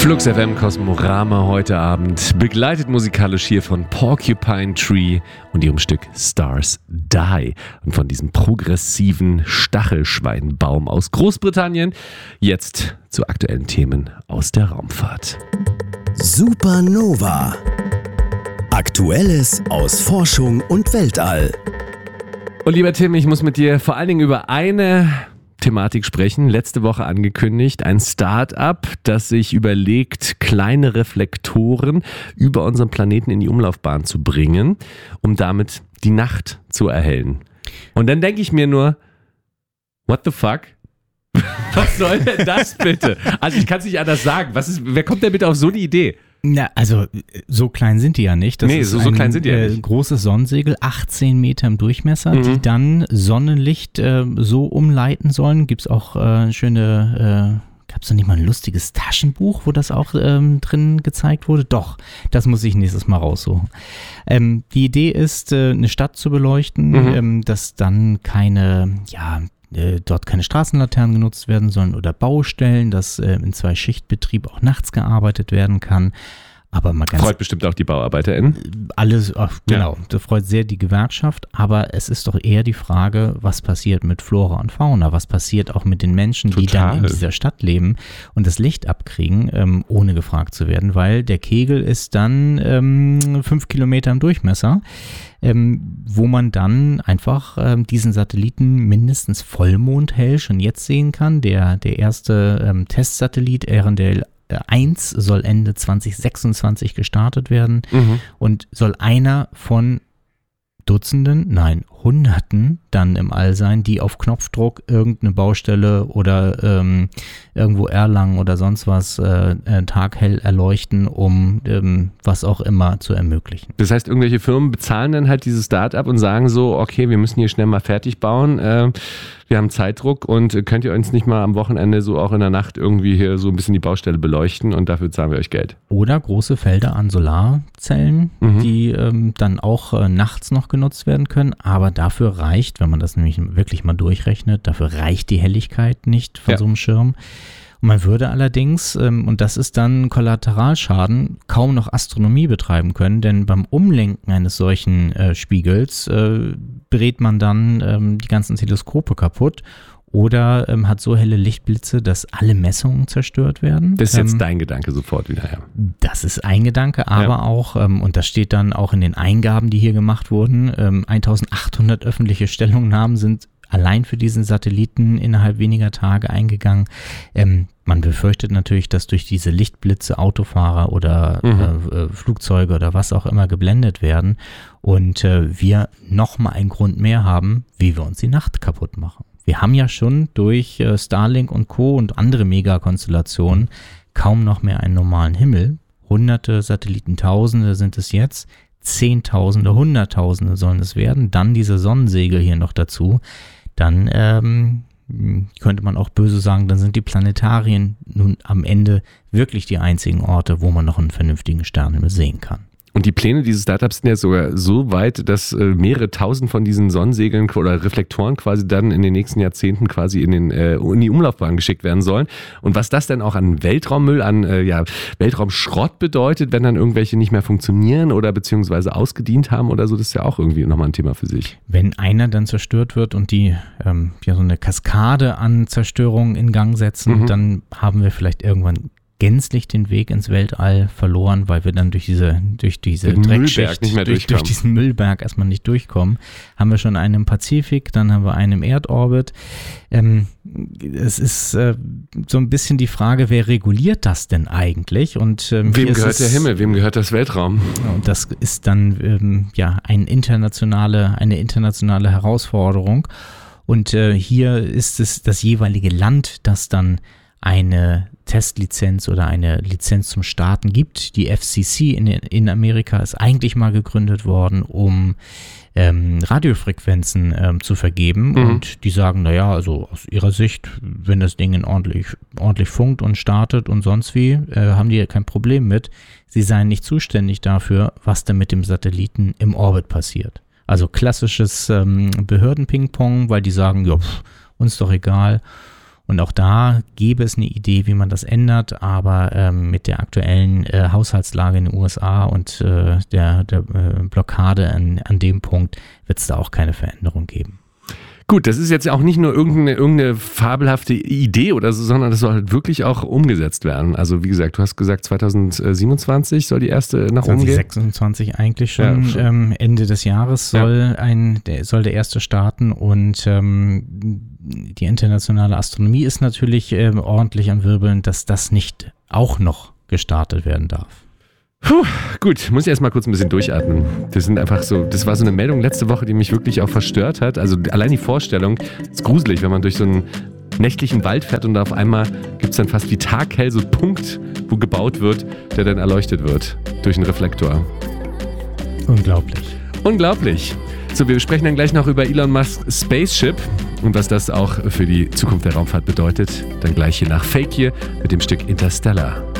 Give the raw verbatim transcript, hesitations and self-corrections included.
Flux F M Kosmorama heute Abend, begleitet musikalisch hier von Porcupine Tree und ihrem Stück Stars Die und von diesem progressiven Stachelschweinbaum aus Großbritannien. Jetzt zu aktuellen Themen aus der Raumfahrt. Supernova. Aktuelles aus Forschung und Weltall. Und lieber Tim, ich muss mit dir vor allen Dingen über eine Thematik sprechen. Letzte Woche angekündigt, ein Start-up, das sich überlegt, kleine Reflektoren über unseren Planeten in die Umlaufbahn zu bringen, um damit die Nacht zu erhellen. Und dann denke ich mir nur, what the fuck? Was soll denn das bitte? Also ich kann es nicht anders sagen. Was ist, wer kommt denn bitte auf so eine Idee? Na, also so klein sind die ja nicht. Das nee, ist so, so ein klein sind die ja äh, nicht. großes Sonnensegel, achtzehn Meter im Durchmesser, Mhm. die dann Sonnenlicht äh, so umleiten sollen. Gibt's auch äh, schöne, äh, gab's da nicht mal ein lustiges Taschenbuch, wo das auch ähm, drin gezeigt wurde? Doch, das muss ich nächstes Mal raussuchen. Ähm, die Idee ist, äh, eine Stadt zu beleuchten, Mhm. ähm, dass dann keine, ja, dort keine Straßenlaternen genutzt werden sollen oder Baustellen, dass äh, in Zwei-Schicht-Betrieb auch nachts gearbeitet werden kann. Aber mal ganz Freut bestimmt auch die BauarbeiterInnen. alles, ach, genau, das freut sehr die Gewerkschaft, aber es ist doch eher die Frage, was passiert mit Flora und Fauna, was passiert auch mit den Menschen, die Total. dann in dieser Stadt leben und das Licht abkriegen, ähm, ohne gefragt zu werden, weil der Kegel ist dann ähm, fünf Kilometer im Durchmesser, ähm, wo man dann einfach ähm, diesen Satelliten mindestens vollmondhell schon jetzt sehen kann. Der, der erste ähm, Testsatellit, R N D L eins, soll Ende zwanzig sechsundzwanzig gestartet werden Mhm. und soll einer von Dutzenden, nein, Hunderten dann im All sein, die auf Knopfdruck irgendeine Baustelle oder ähm, irgendwo Erlangen oder sonst was äh, äh, taghell erleuchten, um ähm, was auch immer zu ermöglichen. Das heißt, irgendwelche Firmen bezahlen dann halt dieses Start-up und sagen so, okay, wir müssen hier schnell mal fertig bauen, äh, wir haben Zeitdruck und könnt ihr uns nicht mal am Wochenende so auch in der Nacht irgendwie hier so ein bisschen die Baustelle beleuchten und dafür zahlen wir euch Geld. Oder große Felder an Solarzellen, Mhm. die ähm, dann auch äh, nachts noch genutzt werden können, aber dafür reicht, wenn man das nämlich wirklich mal durchrechnet, dafür reicht die Helligkeit nicht von Ja. so einem Schirm. Und man würde allerdings, ähm, und das ist dann Kollateralschaden, kaum noch Astronomie betreiben können, denn beim Umlenken eines solchen äh, Spiegels äh, dreht man dann ähm, die ganzen Teleskope kaputt oder ähm, hat so helle Lichtblitze, dass alle Messungen zerstört werden. Das ist jetzt Ähm, dein Gedanke sofort wieder, ja. Das ist ein Gedanke, aber Ja. auch, ähm, und das steht dann auch in den Eingaben, die hier gemacht wurden, ähm, eintausendachthundert öffentliche Stellungnahmen sind allein für diesen Satelliten innerhalb weniger Tage eingegangen. Ähm, man befürchtet natürlich, dass durch diese Lichtblitze Autofahrer oder Mhm. äh, äh, Flugzeuge oder was auch immer geblendet werden und äh, wir nochmal einen Grund mehr haben, wie wir uns die Nacht kaputt machen. Wir haben ja schon durch äh, Starlink und Co. und andere Megakonstellationen kaum noch mehr einen normalen Himmel. Hunderte Satelliten, Tausende sind es jetzt, Zehntausende, Hunderttausende sollen es werden. Dann diese Sonnensegel hier noch dazu. Dann ähm, könnte man auch böse sagen, dann sind die Planetarien nun am Ende wirklich die einzigen Orte, wo man noch einen vernünftigen Sternenhimmel sehen kann. Und die Pläne dieses Startups sind ja sogar so weit, dass äh, mehrere tausend von diesen Sonnensegeln oder Reflektoren quasi dann in den nächsten Jahrzehnten quasi in, den, äh, in die Umlaufbahn geschickt werden sollen. Und was das dann auch an Weltraummüll, an äh, ja, Weltraumschrott bedeutet, wenn dann irgendwelche nicht mehr funktionieren oder beziehungsweise ausgedient haben oder so, das ist ja auch irgendwie nochmal ein Thema für sich. Wenn einer dann zerstört wird und die ähm, ja so eine Kaskade an Zerstörungen in Gang setzen, Mhm. dann haben wir vielleicht irgendwann gänzlich den Weg ins Weltall verloren, weil wir dann durch diese durch diese Den Müllberg Dreckschicht, nicht mehr durch, durchkommen. durch diesen Müllberg erstmal nicht durchkommen. Haben wir schon einen im Pazifik, dann haben wir einen im Erdorbit. Ähm, es ist äh, so ein bisschen die Frage, wer reguliert das denn eigentlich? Und ähm, Wem hier ist gehört es- der Himmel? Wem gehört das Weltraum? und das ist dann ähm, ja ein internationale, eine internationale Herausforderung. Und äh, hier ist es das jeweilige Land, das dann eine Testlizenz oder eine Lizenz zum Starten gibt. Die F C C in, in Amerika ist eigentlich mal gegründet worden, um ähm, Radiofrequenzen ähm, zu vergeben. Mhm. Und die sagen, naja, also aus ihrer Sicht, wenn das Ding in ordentlich, ordentlich funkt und startet und sonst wie, äh, haben die ja kein Problem mit. Sie seien nicht zuständig dafür, was denn mit dem Satelliten im Orbit passiert. Also klassisches ähm, Behörden-Ping-Pong, weil die sagen, ja, pff, uns doch egal. Und auch da gäbe es eine Idee, wie man das ändert, aber ähm, mit der aktuellen äh, Haushaltslage in den U S A und äh, der, der äh, Blockade an, an dem Punkt wird es da auch keine Veränderung geben. Gut, das ist jetzt auch nicht nur irgendeine, irgendeine fabelhafte Idee oder so, sondern das soll halt wirklich auch umgesetzt werden. Also wie gesagt, du hast gesagt zwanzig siebenundzwanzig soll die erste nach oben gehen? zwanzig sechsundzwanzig eigentlich schon, ja, schon. Ähm, Ende des Jahres soll, ja. ein, der, soll der erste starten und ähm, die internationale Astronomie ist natürlich ähm, ordentlich am Wirbeln, dass das nicht auch noch gestartet werden darf. Puh, gut, muss ich erst mal kurz ein bisschen durchatmen. Das sind einfach so, das war so eine Meldung letzte Woche, die mich wirklich auch verstört hat. Also allein die Vorstellung ist gruselig, wenn man durch so einen nächtlichen Wald fährt und da auf einmal gibt es dann fast wie taghell so einen Punkt, wo gebaut wird, der dann erleuchtet wird durch einen Reflektor. Unglaublich. Unglaublich. So, wir sprechen dann gleich noch über Elon Musk's Spaceship und was das auch für die Zukunft der Raumfahrt bedeutet. Dann gleich hier nach Fake hier mit dem Stück Interstellar.